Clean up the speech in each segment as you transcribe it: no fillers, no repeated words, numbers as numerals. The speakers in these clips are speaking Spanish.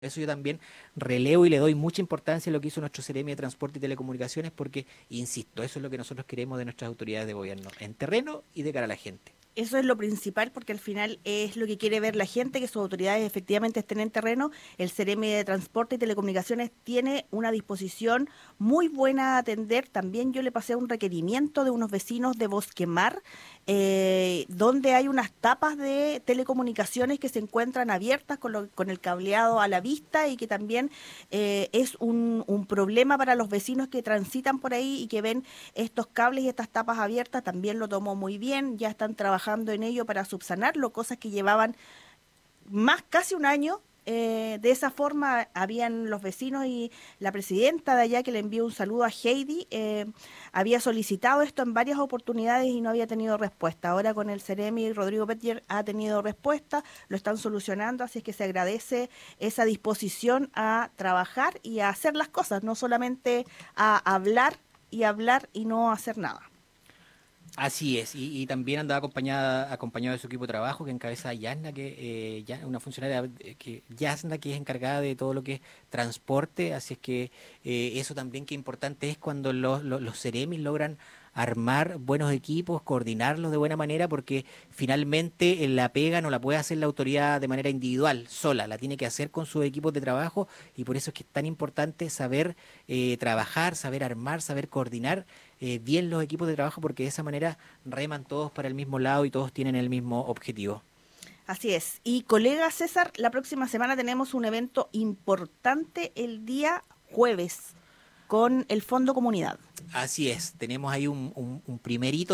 Eso yo también relevo y le doy mucha importancia a lo que hizo nuestro Seremi de Transporte y Telecomunicaciones porque, insisto, eso es lo que nosotros queremos de nuestras autoridades de gobierno, en terreno y de cara a la gente. Eso es lo principal porque al final es lo que quiere ver la gente, que sus autoridades efectivamente estén en terreno. El Ceremi de Transporte y Telecomunicaciones tiene una disposición muy buena a atender. También yo le pasé un requerimiento de unos vecinos de Bosquemar, donde hay unas tapas de telecomunicaciones que se encuentran abiertas con el cableado a la vista y que también es un problema para los vecinos que transitan por ahí y que ven estos cables y estas tapas abiertas. También lo tomó muy bien, ya están trabajando en ello para subsanarlo, cosas que llevaban más casi un año. De esa forma habían los vecinos y la presidenta de allá, que le envió un saludo a Heidi, había solicitado esto en varias oportunidades y no había tenido respuesta. Ahora con el Ceremi, Rodrigo Pettier ha tenido respuesta, lo están solucionando, así es que se agradece esa disposición a trabajar y a hacer las cosas, no solamente a hablar y no hacer nada. Así es, y también andaba acompañado de su equipo de trabajo que encabeza Yasna, una funcionaria Yasna, que es encargada de todo lo que es transporte, así es que eso también que importante es cuando los Ceremis logran armar buenos equipos, coordinarlos de buena manera, porque finalmente la pega no la puede hacer la autoridad de manera individual, sola, la tiene que hacer con sus equipos de trabajo, y por eso es que es tan importante saber trabajar, saber armar, saber coordinar bien los equipos de trabajo porque de esa manera reman todos para el mismo lado y todos tienen el mismo objetivo. Así es. Y colega César, la próxima semana tenemos un evento importante el día jueves con el Fondo Comunidad. Así es, tenemos ahí un primer hito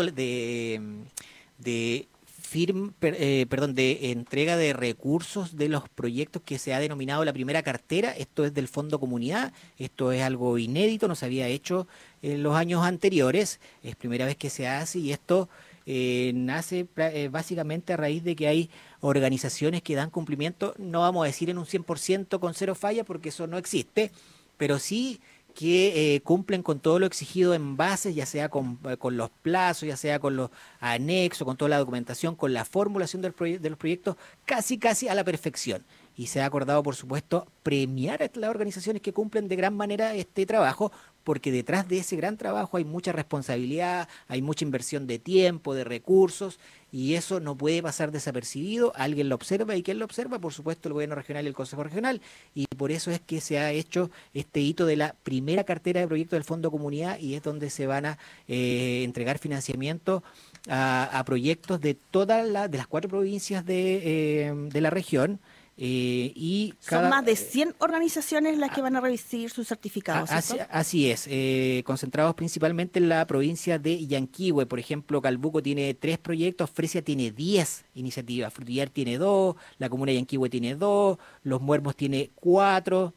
perdón, de entrega de recursos de los proyectos que se ha denominado la primera cartera. Esto es del Fondo Comunidad, esto es algo inédito, no se había hecho en los años anteriores, es primera vez que se hace y esto nace básicamente a raíz de que hay organizaciones que dan cumplimiento, no vamos a decir en un 100% con cero falla porque eso no existe, pero sí que cumplen con todo lo exigido en bases, ya sea con los plazos, ya sea con los anexos, con toda la documentación, con la formulación de los proyectos, casi, casi a la perfección. Y se ha acordado, por supuesto, premiar a las organizaciones que cumplen de gran manera este trabajo, porque detrás de ese gran trabajo hay mucha responsabilidad, hay mucha inversión de tiempo, de recursos, y eso no puede pasar desapercibido. Alguien lo observa y ¿quién lo observa? Por supuesto, el gobierno regional y el Consejo Regional, y por eso es que se ha hecho este hito de la primera cartera de proyectos del Fondo Comunidad y es donde se van a entregar financiamiento a proyectos de de las cuatro provincias de la región. Y Son cada, más de 100 organizaciones las que van a recibir su certificado, Así, ¿cierto? así es, concentrados principalmente en la provincia de Yanquihue. Por ejemplo, Calbuco tiene 3 proyectos, Fresia tiene 10 iniciativas, Frutillar tiene 2, la comuna de Yanquihue tiene 2, Los Muermos tiene 4,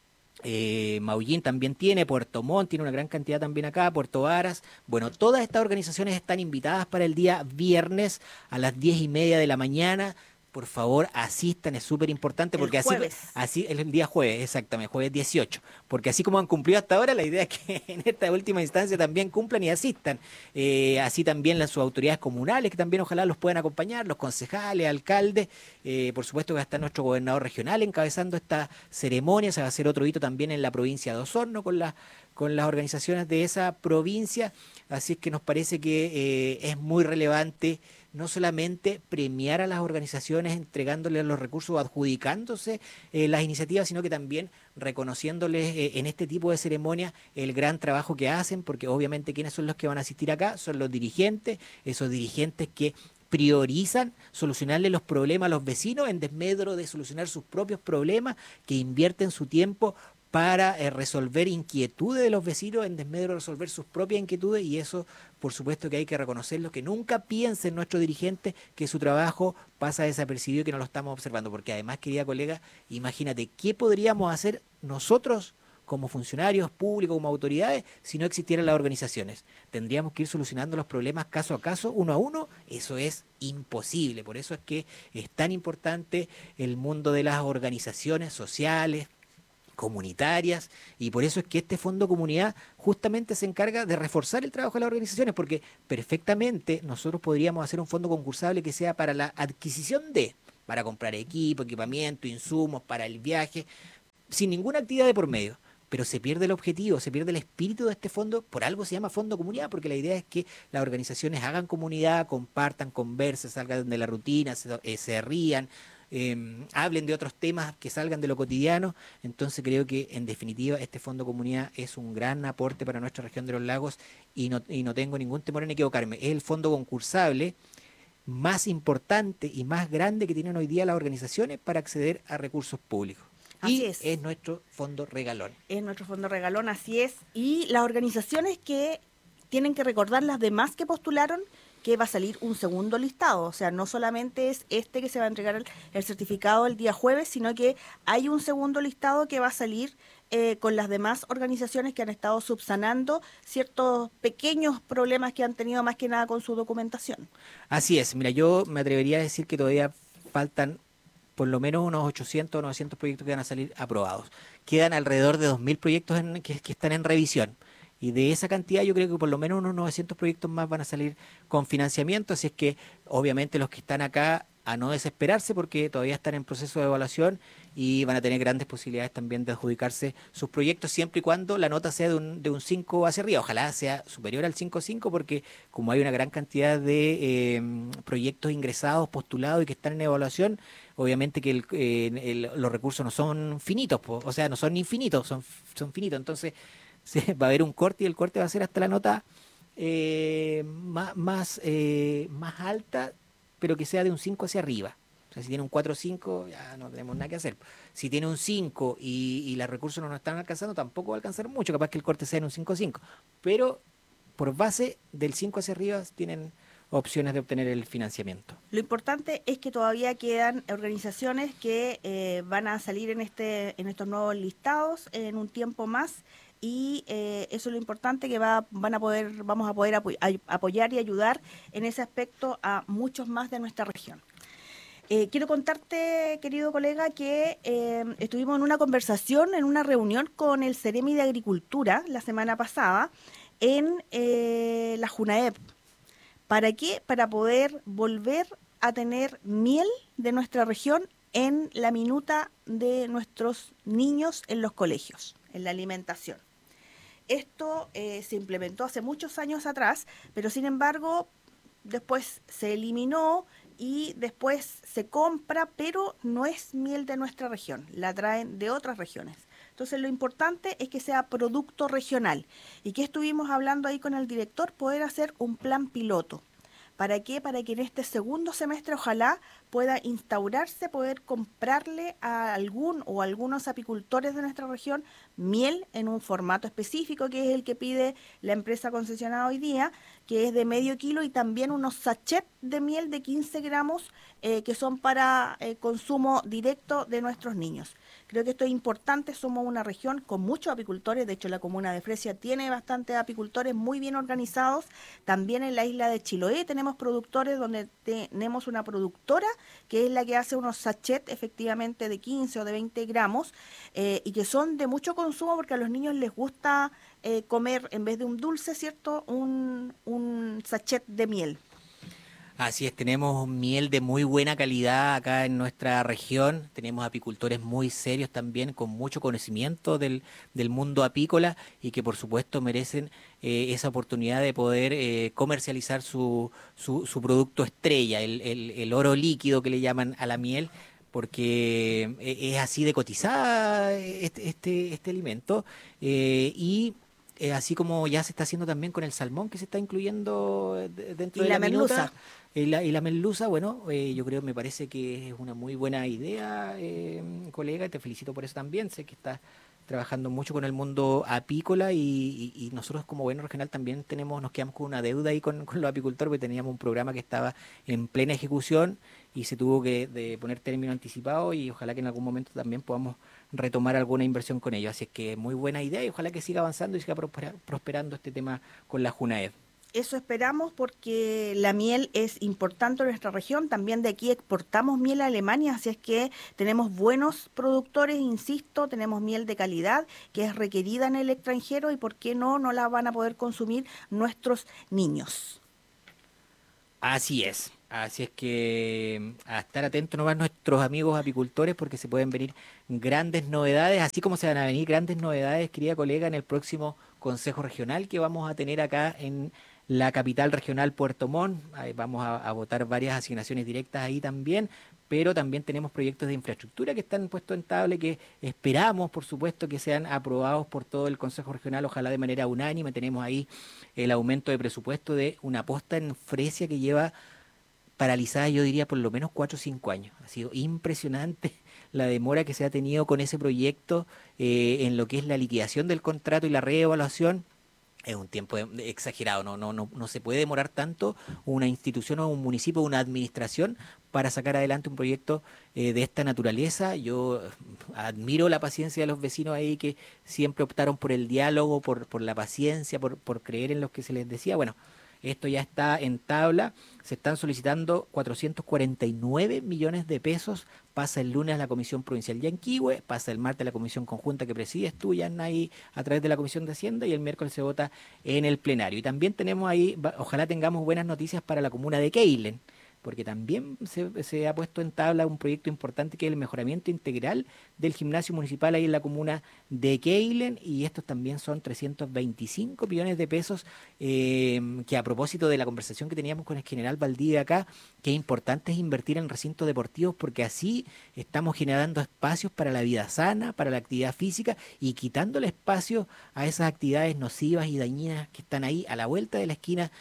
Maullín también tiene, Puerto Montt tiene una gran cantidad también acá, Puerto Varas. Bueno, todas estas organizaciones están invitadas para el día viernes a las 10:30 de la mañana. Por favor, asistan, es súper importante El porque así, jueves. así es el día jueves, exactamente, jueves 18. Porque así como han cumplido hasta ahora, la idea es que en esta última instancia también cumplan y asistan. Así también sus autoridades comunales, que también ojalá los puedan acompañar, los concejales, alcaldes. Por supuesto que va a estar nuestro gobernador regional encabezando esta ceremonia. Se va a hacer otro hito también en la provincia de Osorno con las organizaciones de esa provincia. Así es que nos parece que es muy relevante no solamente premiar a las organizaciones entregándoles los recursos o adjudicándose las iniciativas, sino que también reconociéndoles en este tipo de ceremonias el gran trabajo que hacen, porque obviamente quienes son los que van a asistir acá son los dirigentes, esos dirigentes que priorizan solucionarle los problemas a los vecinos en desmedro de solucionar sus propios problemas, que invierten su tiempo para resolver inquietudes de los vecinos en desmedro de resolver sus propias inquietudes y eso por supuesto que hay que reconocerlo, que nunca piensen nuestros dirigentes que su trabajo pasa desapercibido y que no lo estamos observando, porque además, querida colega, imagínate, ¿qué podríamos hacer nosotros como funcionarios públicos, como autoridades, si no existieran las organizaciones? Tendríamos que ir solucionando los problemas caso a caso, uno a uno, eso es imposible, por eso es que es tan importante el mundo de las organizaciones sociales, comunitarias, y por eso es que este fondo comunidad justamente se encarga de reforzar el trabajo de las organizaciones, porque perfectamente nosotros podríamos hacer un fondo concursable que sea para la adquisición para comprar equipo, equipamiento, insumos, para el viaje, sin ninguna actividad de por medio. Pero se pierde el objetivo, se pierde el espíritu de este fondo, por algo se llama fondo comunidad, porque la idea es que las organizaciones hagan comunidad, compartan, conversen, salgan de la rutina, se rían, hablen de otros temas que salgan de lo cotidiano. Entonces creo que en definitiva este fondo comunidad es un gran aporte para nuestra región de los lagos y no tengo ningún temor en equivocarme. Es el fondo concursable más importante y más grande que tienen hoy día las organizaciones para acceder a recursos públicos. Así Y es. es nuestro fondo regalón. Es nuestro fondo regalón, así es. Y las organizaciones que tienen que recordar las demás que postularon que va a salir un segundo listado. O sea, no solamente es este que se va a entregar el certificado el día jueves, sino que hay un segundo listado que va a salir con las demás organizaciones que han estado subsanando ciertos pequeños problemas que han tenido más que nada con su documentación. Así es, mira, yo me atrevería a decir que todavía faltan por lo menos unos 800 o 900 proyectos que van a salir aprobados. Quedan alrededor de 2000 proyectos que están en revisión. Y de esa cantidad yo creo que por lo menos unos 900 proyectos más van a salir con financiamiento, así es que obviamente los que están acá a no desesperarse porque todavía están en proceso de evaluación y van a tener grandes posibilidades también de adjudicarse sus proyectos siempre y cuando la nota sea de un 5 hacia arriba. Ojalá sea superior al 5,5 porque como hay una gran cantidad de proyectos ingresados, postulados y que están en evaluación, obviamente que los recursos no son finitos, o sea, no son infinitos, son finitos. Entonces va a haber un corte y el corte va a ser hasta la nota más alta, pero que sea de un 5 hacia arriba. O sea, si tiene un 4 o 5, ya no tenemos nada que hacer. Si tiene un 5 y los recursos no nos están alcanzando, tampoco va a alcanzar mucho. Capaz que el corte sea en un 5,5. Pero por base del 5 hacia arriba tienen opciones de obtener el financiamiento. Lo importante es que todavía quedan organizaciones que van a salir en estos nuevos listados en un tiempo más y eso es lo importante que vamos a poder apoyar y ayudar en ese aspecto a muchos más de nuestra región. Quiero contarte, querido colega, que estuvimos en una conversación, en una reunión con el Ceremi de Agricultura la semana pasada en la Junaep. ¿Para qué? Para poder volver a tener miel de nuestra región en la minuta de nuestros niños en los colegios, en la alimentación. Esto se implementó hace muchos años atrás, pero sin embargo después se eliminó y después se compra, pero no es miel de nuestra región, la traen de otras regiones. Entonces lo importante es que sea producto regional. ¿Y qué estuvimos hablando ahí con el director? Poder hacer un plan piloto. ¿Para qué? Para que en este segundo semestre ojalá pueda instaurarse, poder comprarle a algún o algunos apicultores de nuestra región miel en un formato específico, que es el que pide la empresa concesionada hoy día, que es de medio kilo, y también unos sachets de miel de 15 gramos que son para consumo directo de nuestros niños. Creo que esto es importante, somos una región con muchos apicultores, de hecho la comuna de Fresia tiene bastantes apicultores muy bien organizados, también en la isla de Chiloé tenemos productores donde tenemos una productora que es la que hace unos sachets efectivamente de 15 o de 20 gramos y que son de mucho consumo porque a los niños les gusta comer en vez de un dulce, ¿cierto? Un sachet de miel. Así es, tenemos miel de muy buena calidad acá en nuestra región, tenemos apicultores muy serios también, con mucho conocimiento del mundo apícola y que por supuesto merecen esa oportunidad de poder comercializar su producto estrella, el oro líquido que le llaman a la miel, porque es así de cotizada este alimento y así como ya se está haciendo también con el salmón que se está incluyendo dentro Y de la la merluza. minuta. Y la merluza, bueno, yo creo, me parece que es una muy buena idea, colega, y te felicito por eso también. Sé que estás trabajando mucho con el mundo apícola y nosotros como gobierno regional también nos quedamos con una deuda ahí con los apicultores, porque teníamos un programa que estaba en plena ejecución y se tuvo que de poner término anticipado y ojalá que en algún momento también podamos retomar alguna inversión con ellos. Así es que muy buena idea y ojalá que siga avanzando y siga prosperando este tema con la Junaed. Eso esperamos porque la miel es importante en nuestra región. También de aquí exportamos miel a Alemania, así es que tenemos buenos productores, insisto, tenemos miel de calidad que es requerida en el extranjero y por qué no la van a poder consumir nuestros niños. Así es. Así es que a estar atentos nomás nuestros amigos apicultores porque se pueden venir grandes novedades, así como se van a venir grandes novedades, querida colega, en el próximo Consejo Regional que vamos a tener acá en la capital regional Puerto Montt. Ahí vamos a votar varias asignaciones directas ahí también, pero también tenemos proyectos de infraestructura que están puestos en tabla y que esperamos, por supuesto, que sean aprobados por todo el Consejo Regional, ojalá de manera unánime. Tenemos ahí el aumento de presupuesto de una posta en Fresia que lleva paralizada, yo diría, por lo menos 4 o 5 años. Ha sido impresionante la demora que se ha tenido con ese proyecto en lo que es la liquidación del contrato y la reevaluación. Es un tiempo exagerado, no se puede demorar tanto una institución o un municipio o una administración para sacar adelante un proyecto de esta naturaleza. Yo admiro la paciencia de los vecinos ahí que siempre optaron por el diálogo, por la paciencia, por creer en lo que se les decía. Bueno, esto ya está en tabla, se están solicitando 449 millones de pesos, pasa el lunes a la Comisión Provincial Yanquihue, pasa el martes a la Comisión Conjunta que presides tú, Yanna, ahí a través de la Comisión de Hacienda y el miércoles se vota en el plenario. Y también tenemos ahí, ojalá tengamos buenas noticias para la comuna de Keilen, porque también se ha puesto en tabla un proyecto importante que es el mejoramiento integral del gimnasio municipal ahí en la comuna de Keilen, y estos también son 325 millones de pesos, que a propósito de la conversación que teníamos con el general Valdivia acá, que importante es invertir en recintos deportivos porque así estamos generando espacios para la vida sana, para la actividad física y quitándole espacio a esas actividades nocivas y dañinas que están ahí a la vuelta de la esquina,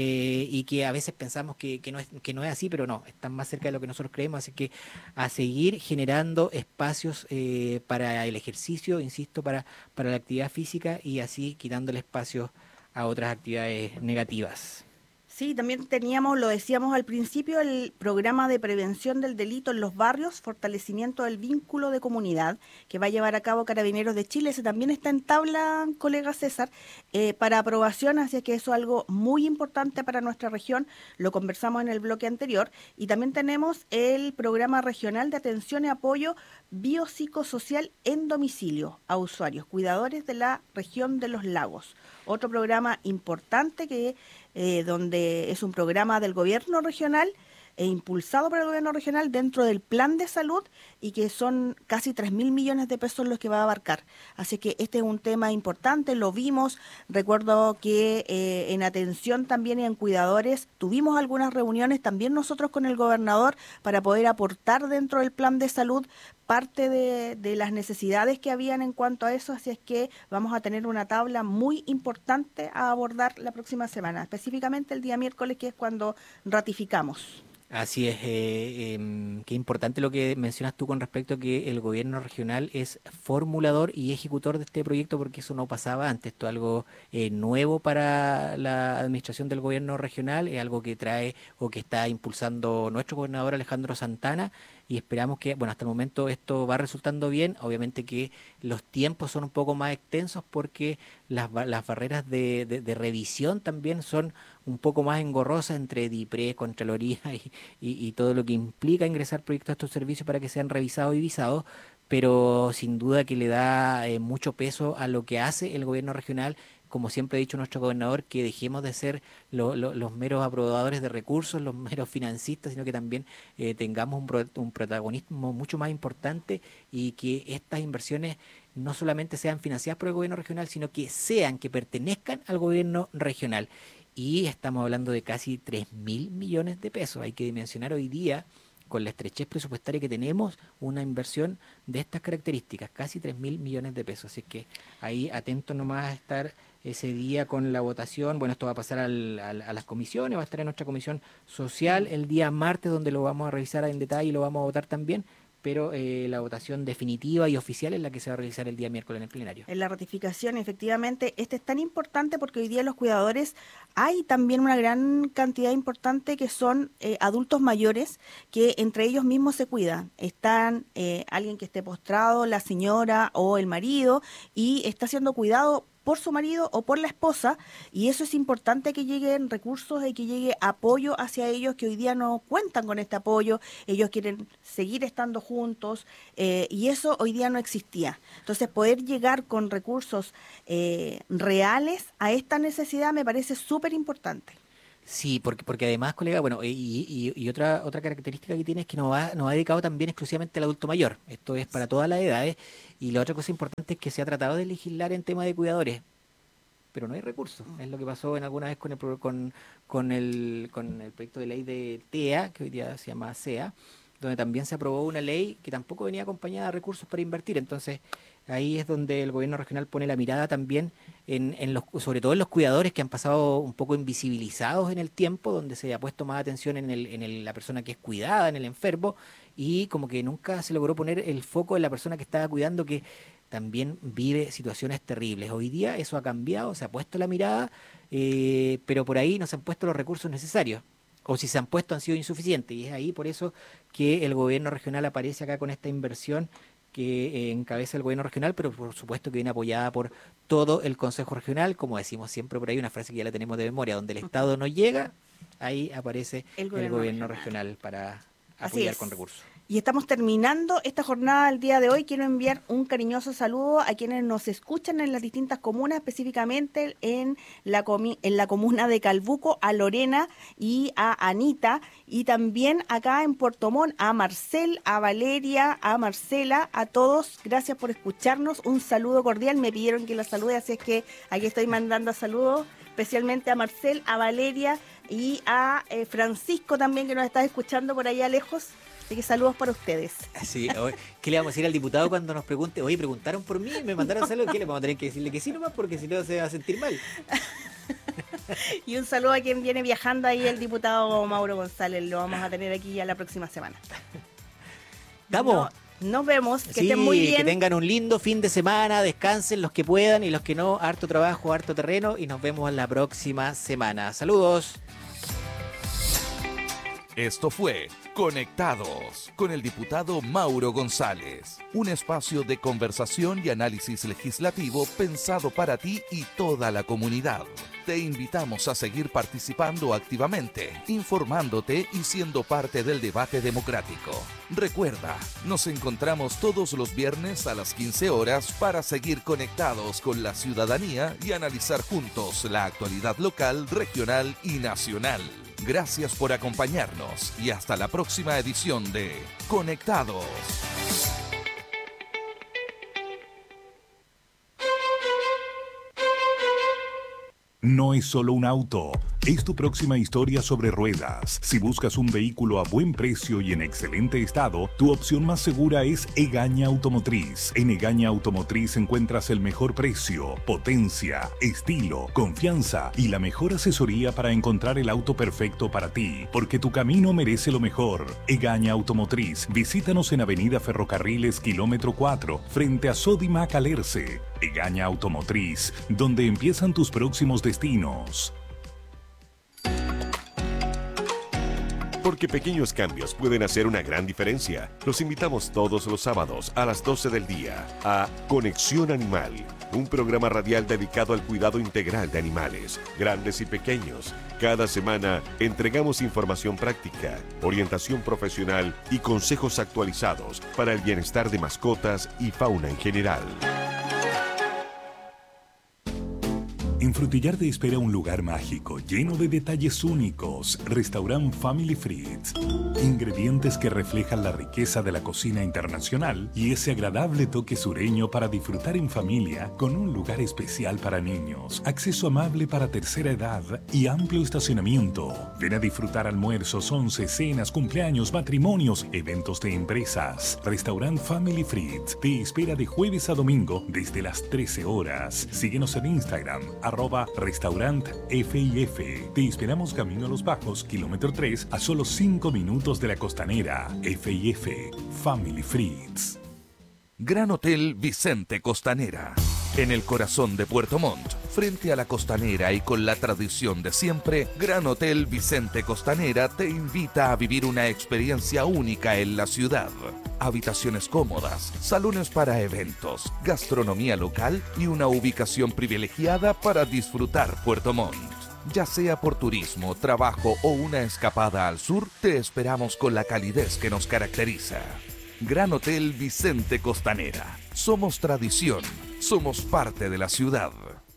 y que a veces pensamos que no es así, pero no, están más cerca de lo que nosotros creemos, así que a seguir generando espacios para el ejercicio, insisto, para la actividad física y así quitándole espacio a otras actividades negativas. Sí, también teníamos, lo decíamos al principio, el programa de prevención del delito en los barrios, fortalecimiento del vínculo de comunidad, que va a llevar a cabo Carabineros de Chile. Ese también está en tabla, colega César, para aprobación, así que eso es algo muy importante para nuestra región, lo conversamos en el bloque anterior. Y también tenemos el programa regional de atención y apoyo biopsicosocial en domicilio a usuarios, cuidadores de la región de los lagos. Otro programa importante que donde es un programa del gobierno regional e impulsado por el gobierno regional dentro del plan de salud y que son casi 3.000 millones de pesos los que va a abarcar. Así que este es un tema importante, lo vimos, recuerdo que en atención también y en cuidadores tuvimos algunas reuniones también nosotros con el gobernador para poder aportar dentro del plan de salud parte de las necesidades que habían en cuanto a eso, así es que vamos a tener una tabla muy importante a abordar la próxima semana, específicamente el día miércoles, que es cuando ratificamos. Así es, qué importante lo que mencionas tú con respecto a que el gobierno regional es formulador y ejecutor de este proyecto, porque eso no pasaba antes. Esto es algo nuevo para la administración del gobierno regional, es algo que trae o que está impulsando nuestro gobernador Alejandro Santana, y esperamos que, bueno, hasta el momento esto va resultando bien. Obviamente que los tiempos son un poco más extensos porque las barreras de revisión también son un poco más engorrosas entre DIPRES, Contraloría y todo lo que implica ingresar proyectos a estos servicios para que sean revisados y visados, pero sin duda que le da mucho peso a lo que hace el gobierno regional. Como siempre ha dicho nuestro gobernador, que dejemos de ser los meros aprobadores de recursos, los meros financistas, sino que también tengamos un protagonismo mucho más importante y que estas inversiones no solamente sean financiadas por el gobierno regional, sino que pertenezcan al gobierno regional. Y estamos hablando de casi 3.000 millones de pesos. Hay que dimensionar hoy día, con la estrechez presupuestaria que tenemos, una inversión de estas características, casi 3.000 millones de pesos. Así que ahí atentos nomás a estar ese día con la votación. Bueno, esto va a pasar a las comisiones, va a estar en nuestra comisión social el día martes, donde lo vamos a revisar en detalle y lo vamos a votar también, pero la votación definitiva y oficial es la que se va a realizar el día miércoles en el plenario. En la ratificación, efectivamente, este es tan importante porque hoy día los cuidadores hay también una gran cantidad importante que son adultos mayores que entre ellos mismos se cuidan. Están alguien que esté postrado, la señora o el marido, y está siendo cuidado por su marido o por la esposa, y eso es importante, que lleguen recursos y que llegue apoyo hacia ellos que hoy día no cuentan con este apoyo. Ellos quieren seguir estando juntos, y eso hoy día no existía. Entonces, poder llegar con recursos reales a esta necesidad me parece súper importante. Sí, porque además, colega, bueno, y otra característica que tiene es que no va dedicado también exclusivamente al adulto mayor. Esto es para todas las edades. Y la otra cosa importante es que se ha tratado de legislar en tema de cuidadores, pero no hay recursos. Es lo que pasó en alguna vez con el proyecto de ley de TEA, que hoy día se llama SEA, donde también se aprobó una ley que tampoco venía acompañada de recursos para invertir. Entonces, ahí es donde el gobierno regional pone la mirada también sobre todo en los cuidadores que han pasado un poco invisibilizados en el tiempo, donde se ha puesto más atención en la persona que es cuidada, en el enfermo, y como que nunca se logró poner el foco en la persona que estaba cuidando, que también vive situaciones terribles. Hoy día eso ha cambiado, se ha puesto la mirada, pero por ahí no se han puesto los recursos necesarios. O si se han puesto han sido insuficientes. Y es ahí por eso que el gobierno regional aparece acá con esta inversión que encabeza el gobierno regional, pero por supuesto que viene apoyada por todo el Consejo Regional, como decimos siempre por ahí, una frase que ya la tenemos de memoria, donde el Estado no llega, ahí aparece El el gobierno regional. regional para Así apoyar es. con recursos. Y estamos terminando esta jornada del día de hoy. Quiero enviar un cariñoso saludo a quienes nos escuchan en las distintas comunas, específicamente en la comuna de Calbuco, a Lorena y a Anita, y también acá en Puerto Montt, a Marcel, a Valeria, a Marcela, a todos. Gracias por escucharnos. Un saludo cordial. Me pidieron que los salude, así es que aquí estoy mandando saludos, especialmente a Marcel, a Valeria y a Francisco también, que nos está escuchando por allá lejos. Así que saludos para ustedes. Sí, ¿qué le vamos a decir al diputado cuando nos pregunte? Oye, preguntaron por mí, me mandaron saludos. ¿Qué le vamos a tener que decirle que sí nomás? Porque si no se va a sentir mal. Y un saludo a quien viene viajando ahí, el diputado Mauro González. Lo vamos a tener aquí ya la próxima semana. ¿Estamos? Nos vemos, que Sí, estén muy bien. que tengan un lindo fin de semana, descansen los que puedan y los que no, harto trabajo, harto terreno y nos vemos la próxima semana. Saludos. Esto fue Conectados con el diputado Mauro González, un espacio de conversación y análisis legislativo pensado para ti y toda la comunidad. Te invitamos a seguir participando activamente, informándote y siendo parte del debate democrático. Recuerda, nos encontramos todos los viernes a las 15 horas para seguir conectados con la ciudadanía y analizar juntos la actualidad local, regional y nacional. Gracias por acompañarnos y hasta la próxima edición de Conectados. No es solo un auto, es tu próxima historia sobre ruedas. Si buscas un vehículo a buen precio y en excelente estado, tu opción más segura es Egaña Automotriz. En Egaña Automotriz encuentras el mejor precio, potencia, estilo, confianza y la mejor asesoría para encontrar el auto perfecto para ti, porque tu camino merece lo mejor. Egaña Automotriz, visítanos en Avenida Ferrocarriles, kilómetro 4, frente a Sodimac Alerce. Egaña Automotriz, donde empiezan tus próximos destinos. Porque pequeños cambios pueden hacer una gran diferencia. Los invitamos todos los sábados a las 12 del día a Conexión Animal, un programa radial dedicado al cuidado integral de animales, grandes y pequeños. Cada semana entregamos información práctica, orientación profesional y consejos actualizados para el bienestar de mascotas y fauna en general. En Frutillar te espera un lugar mágico, lleno de detalles únicos. Restaurant Family Fritz. Ingredientes que reflejan la riqueza de la cocina internacional y ese agradable toque sureño para disfrutar en familia con un lugar especial para niños, acceso amable para tercera edad y amplio estacionamiento. Ven a disfrutar almuerzos, once, cenas, cumpleaños, matrimonios, eventos de empresas. Restaurant Family Fritz te espera de jueves a domingo desde las 13 horas. Síguenos en Instagram, @restaurant FIF. Te esperamos camino a Los Bajos, kilómetro 3, a solo 5 minutos de la Costanera. FIF, Family Fritz. Gran Hotel Vicente Costanera. En el corazón de Puerto Montt, frente a la costanera y con la tradición de siempre, Gran Hotel Vicente Costanera te invita a vivir una experiencia única en la ciudad. Habitaciones cómodas, salones para eventos, gastronomía local y una ubicación privilegiada para disfrutar Puerto Montt. Ya sea por turismo, trabajo o una escapada al sur, te esperamos con la calidez que nos caracteriza. Gran Hotel Vicente Costanera. Somos tradición, somos parte de la ciudad.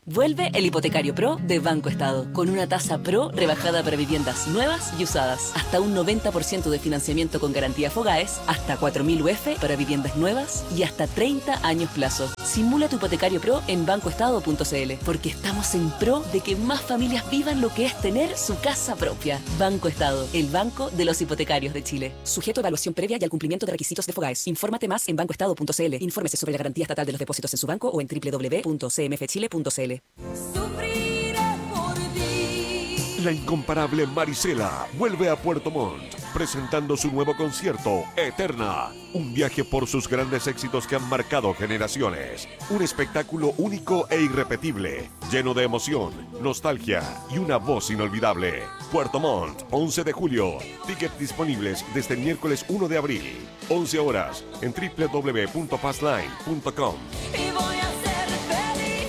Vuelve el Hipotecario Pro de Banco Estado, con una tasa Pro rebajada para viviendas nuevas y usadas, hasta un 90% de financiamiento con garantía Fogaes, hasta 4.000 UF para viviendas nuevas y hasta 30 años plazo. Simula tu Hipotecario Pro en bancoestado.cl, porque estamos en pro de que más familias vivan lo que es tener su casa propia. Banco Estado, el banco de los hipotecarios de Chile. Sujeto a evaluación previa y al cumplimiento de requisitos de Fogaes. Infórmate más en bancoestado.cl. Infórmese sobre la garantía estatal de los depósitos en su banco o en www.cmfchile.cl. Sufriré por ti. La incomparable Marisela vuelve a Puerto Montt, presentando su nuevo concierto, Eterna. Un viaje por sus grandes éxitos que han marcado generaciones. Un espectáculo único e irrepetible, lleno de emoción, nostalgia y una voz inolvidable. Puerto Montt, 11 de julio. Tickets disponibles desde el miércoles 1 de abril. 11 horas en www.passline.com. Y voy a ser feliz.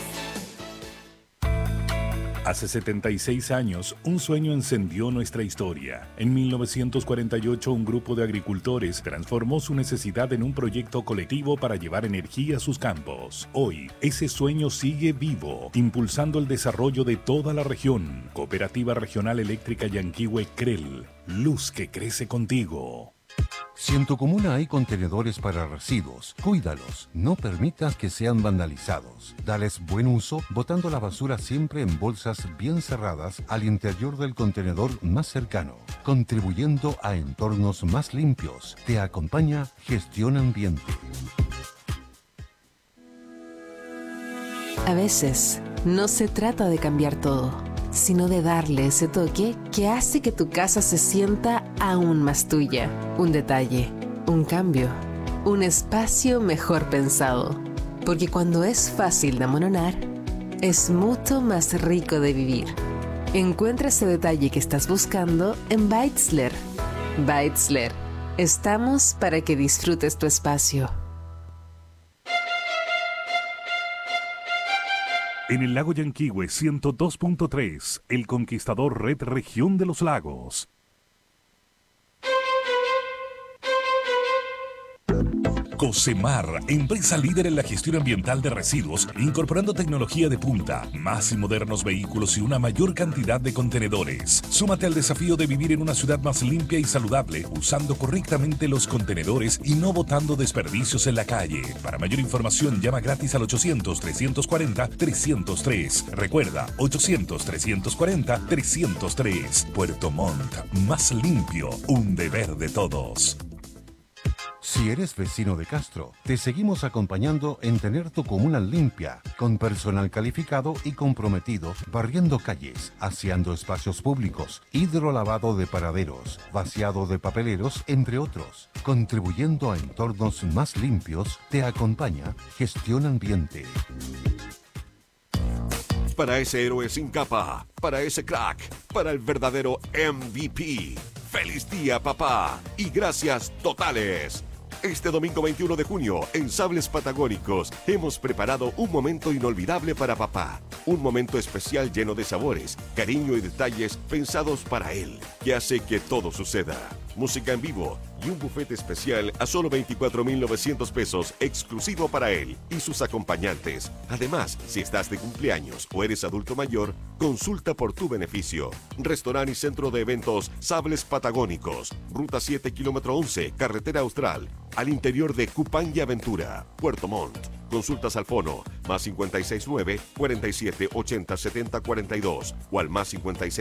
Hace 76 años, un sueño encendió nuestra historia. En 1948, un grupo de agricultores transformó su necesidad en un proyecto colectivo para llevar energía a sus campos. Hoy, ese sueño sigue vivo, impulsando el desarrollo de toda la región. Cooperativa Regional Eléctrica Yanquihue CREL. Luz que crece contigo. Si en tu comuna hay contenedores para residuos, cuídalos, no permitas que sean vandalizados. Dales buen uso, botando la basura siempre en bolsas bien cerradas al interior del contenedor más cercano, contribuyendo a entornos más limpios. Te acompaña Gestión Ambiente. A veces, no se trata de cambiar todo, sino de darle ese toque que hace que tu casa se sienta aún más tuya. Un detalle, un cambio, un espacio mejor pensado. Porque cuando es fácil de amononar, es mucho más rico de vivir. Encuentra ese detalle que estás buscando en Beitzler. Beitzler, estamos para que disfrutes tu espacio. En el lago Yanquihue 102.3, El Conquistador Red Región de los Lagos. Cosemar, empresa líder en la gestión ambiental de residuos, incorporando tecnología de punta, más y modernos vehículos y una mayor cantidad de contenedores. Súmate al desafío de vivir en una ciudad más limpia y saludable, usando correctamente los contenedores y no botando desperdicios en la calle. Para mayor información, llama gratis al 800-340-303. Recuerda, 800-340-303. Puerto Montt, más limpio, un deber de todos. Si eres vecino de Castro, te seguimos acompañando en tener tu comuna limpia, con personal calificado y comprometido, barriendo calles, aseando espacios públicos, hidrolavado de paraderos, vaciado de papeleros, entre otros. Contribuyendo a entornos más limpios, te acompaña Gestión Ambiente. Para ese héroe sin capa, para ese crack, para el verdadero MVP. ¡Feliz día, papá! Y gracias totales. Este domingo 21 de junio, en Sables Patagónicos, hemos preparado un momento inolvidable para papá. Un momento especial lleno de sabores, cariño y detalles pensados para él, que hace que todo suceda. Música en vivo y un buffet especial a solo 24.900 pesos, exclusivo para él y sus acompañantes. Además, si estás de cumpleaños o eres adulto mayor, consulta por tu beneficio. Restaurante y centro de eventos Sables Patagónicos, Ruta 7, kilómetro 11, Carretera Austral, al interior de Cupán y Aventura, Puerto Montt. Consultas al fono más 569-4780-7042 o al más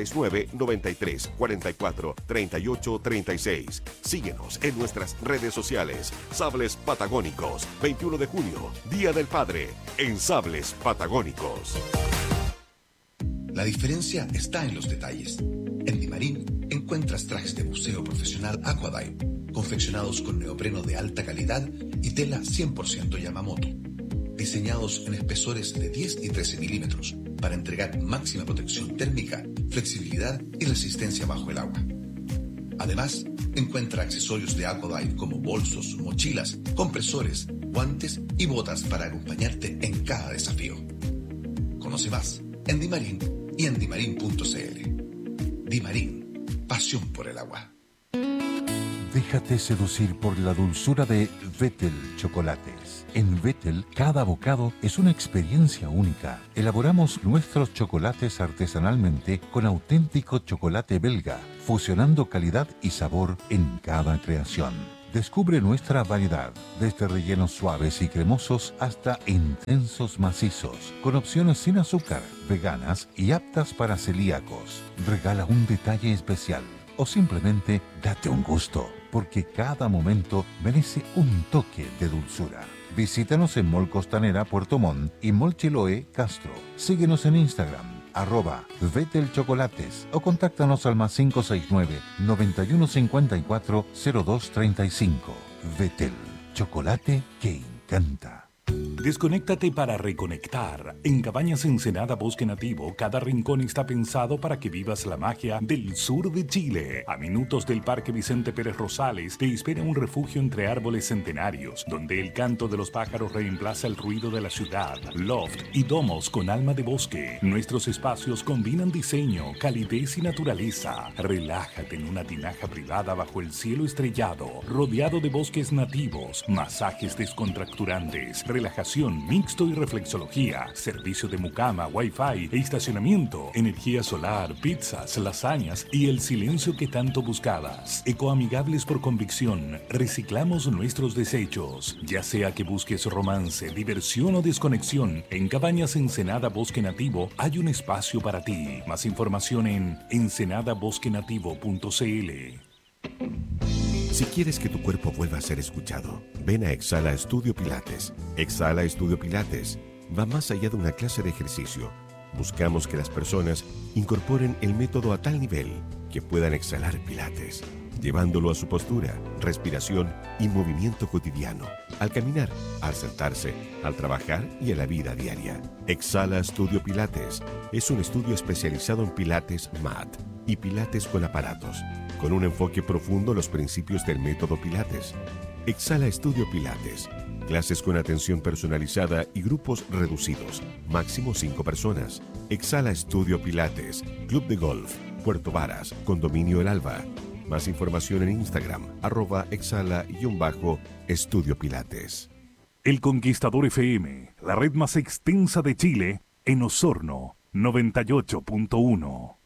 569-93-44-38-36. Síguenos en nuestras redes sociales. Sables Patagónicos, 21 de junio, Día del Padre, en Sables Patagónicos. La diferencia está en los detalles. En Dimarín encuentras trajes de buceo profesional Aquadive, confeccionados con neopreno de alta calidad y tela 100% Yamamoto, diseñados en espesores de 10 y 13 milímetros para entregar máxima protección térmica, flexibilidad y resistencia bajo el agua. Además, encuentra accesorios de Aquadive como bolsos, mochilas, compresores, guantes y botas para acompañarte en cada desafío. Conoce más en Dimarín y en dimarin.cl. Dimarín, pasión por el agua. Déjate seducir por la dulzura de Vettel Chocolates. En Vettel, cada bocado es una experiencia única. Elaboramos nuestros chocolates artesanalmente con auténtico chocolate belga, fusionando calidad y sabor en cada creación. Descubre nuestra variedad, desde rellenos suaves y cremosos hasta intensos macizos, con opciones sin azúcar, veganas y aptas para celíacos. Regala un detalle especial o simplemente date un gusto, porque cada momento merece un toque de dulzura. Visítanos en Mall Costanera Puerto Montt y Mall Chiloé Castro. Síguenos en Instagram, @Vettel Chocolates, o contáctanos al +569 9154 0235. Vettel, chocolate que encanta. Desconéctate para reconectar. En Cabañas Ensenada Bosque Nativo, cada rincón está pensado para que vivas la magia del sur de Chile. A minutos del Parque Vicente Pérez Rosales te espera un refugio entre árboles centenarios, donde el canto de los pájaros reemplaza el ruido de la ciudad. Loft y domos con alma de bosque. Nuestros espacios combinan diseño, calidez y naturaleza. Relájate en una tinaja privada bajo el cielo estrellado, rodeado de bosques nativos, masajes descontracturantes, relajación, mixto y reflexología, servicio de mucama, wifi e estacionamiento, energía solar, pizzas, lasañas y el silencio que tanto buscabas. Ecoamigables por convicción, reciclamos nuestros desechos. Ya sea que busques romance, diversión o desconexión, en Cabañas Ensenada Bosque Nativo hay un espacio para ti. Más información en ensenadabosquenativo.cl. Si quieres que tu cuerpo vuelva a ser escuchado, ven a Exhala Estudio Pilates. Exhala Estudio Pilates va más allá de una clase de ejercicio. Buscamos que las personas incorporen el método a tal nivel que puedan exhalar Pilates, llevándolo a su postura, respiración y movimiento cotidiano, al caminar, al sentarse, al trabajar y a la vida diaria. Exhala Estudio Pilates es un estudio especializado en Pilates MAT y Pilates con aparatos, con un enfoque profundo en los principios del método Pilates. Exhala Estudio Pilates. Clases con atención personalizada y grupos reducidos. Máximo 5 personas. Exhala Estudio Pilates. Club de Golf. Puerto Varas. Condominio El Alba. Más información en Instagram. @exhala_estudio Pilates. El Conquistador FM, la red más extensa de Chile, en Osorno, 98.1.